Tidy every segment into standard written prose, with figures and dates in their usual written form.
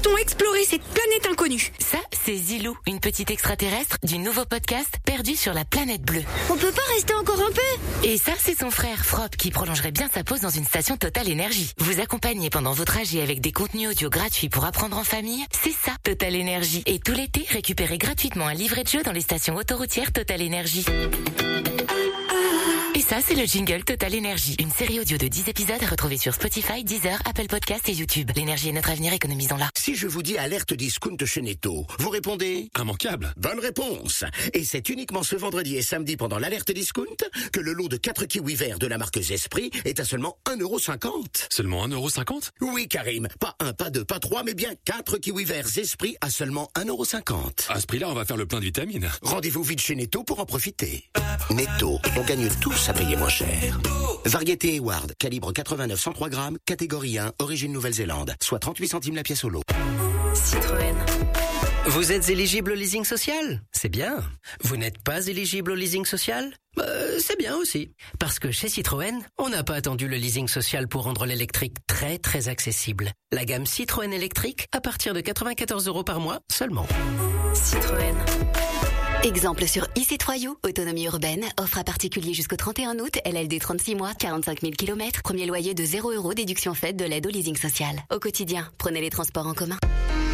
Partons explorer cette planète inconnue. Ça, c'est Zilou, une petite extraterrestre du nouveau podcast Perdu sur la planète bleue. On peut pas rester encore un peu? Et ça, c'est son frère Frop qui prolongerait bien sa pause dans une station Total Énergie. Vous accompagnez pendant vos trajets avec des contenus audio gratuits pour apprendre en famille, c'est ça Total Énergie. Et tout l'été, récupérez gratuitement un livret de jeu dans les stations autoroutières Total Énergie. Et ça, c'est le jingle Total Énergie. Une série audio de 10 épisodes à retrouver sur Spotify, Deezer, Apple Podcasts et YouTube. L'énergie est notre avenir, économisons-la. Si je vous dis alerte discount chez Netto, vous répondez immanquable. Bonne réponse. Et c'est uniquement ce vendredi et samedi pendant l'alerte discount que le lot de 4 kiwis verts de la marque Zesprit est à seulement 1,50 €. Seulement 1,50 €? Oui, Karim. Pas 1, pas 2, pas 3, mais bien 4 kiwis verts Zesprit à seulement 1,50 €. À ce prix-là, on va faire le plein de vitamines. Rendez-vous vite chez Netto pour en profiter. Netto, on gagne tous à payer moins cher. Variété Hayward, calibre 89-103 grammes, catégorie 1, origine Nouvelle-Zélande, soit 38 centimes la pièce au lot. Citroën. Vous êtes éligible au leasing social? C'est bien. Vous n'êtes pas éligible au leasing social? C'est bien aussi. Parce que chez Citroën, on n'a pas attendu le leasing social pour rendre l'électrique très très accessible. La gamme Citroën électrique à partir de 94 € par mois seulement. Citroën. Exemple sur e-C3U, autonomie urbaine, offre à particulier jusqu'au 31 août, LLD 36 mois, 45 000 km, premier loyer de 0 €, déduction faite de l'aide au leasing social. Au quotidien, prenez les transports en commun.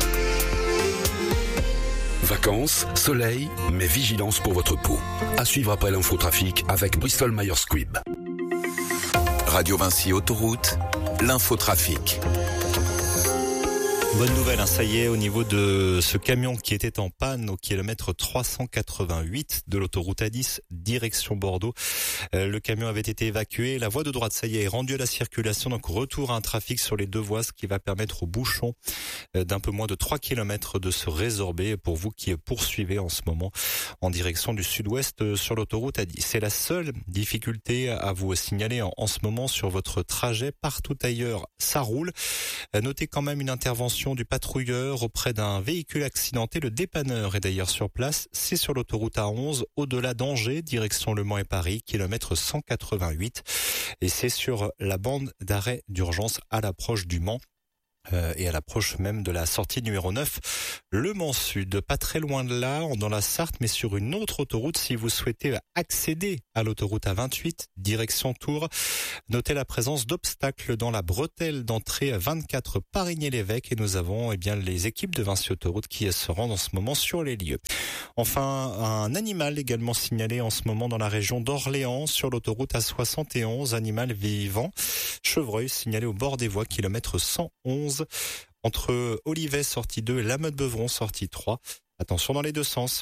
Vacances, soleil, mais vigilance pour votre peau. À suivre après l'infotrafic avec Bristol Myers Squibb. Radio Vinci Autoroute, l'infotrafic. Bonne nouvelle, ça y est, au niveau de ce camion qui était en panne au kilomètre 388 de l'autoroute A10, direction Bordeaux. Le camion avait été évacué, la voie de droite, ça y est rendue à la circulation, donc retour à un trafic sur les deux voies, ce qui va permettre aux bouchons d'un peu moins de 3 km de se résorber pour vous qui poursuivez en ce moment en direction du sud-ouest sur l'autoroute A10. C'est la seule difficulté à vous signaler en ce moment sur votre trajet. Partout ailleurs, ça roule. Notez quand même une intervention du patrouilleur auprès d'un véhicule accidenté. Le dépanneur est d'ailleurs sur place. C'est sur l'autoroute A11, au-delà d'Angers, direction Le Mans et Paris, kilomètre 188. Et c'est sur la bande d'arrêt d'urgence à l'approche du Mans. Et à l'approche même de la sortie numéro 9, Le Mans Sud, pas très loin de là, dans la Sarthe, mais sur une autre autoroute si vous souhaitez accéder à l'autoroute A28, direction Tours. Notez la présence d'obstacles dans la bretelle d'entrée 24 Parigné-l'Évêque et nous avons les équipes de Vinci Autoroute qui se rendent en ce moment sur les lieux. Enfin, un animal également signalé en ce moment dans la région d'Orléans sur l'autoroute A71, animal vivant, chevreuil signalé au bord des voies, kilomètre 111. Entre Olivet sortie 2 et La Motte-Beuvron sortie 3. Attention dans les deux sens.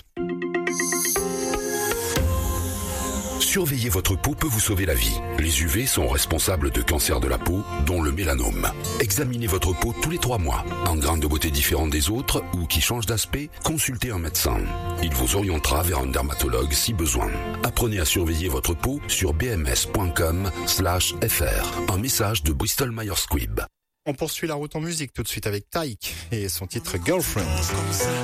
Surveiller votre peau peut vous sauver la vie. Les UV sont responsables de cancers de la peau, dont le mélanome. Examinez votre peau tous les 3 mois. En grain de beauté différent des autres ou qui change d'aspect, consultez un médecin. Il vous orientera vers un dermatologue si besoin. Apprenez à surveiller votre peau sur bms.com/fr. Un message de Bristol Myers Squibb. On poursuit la route en musique tout de suite avec Taïk et son titre Girlfriend.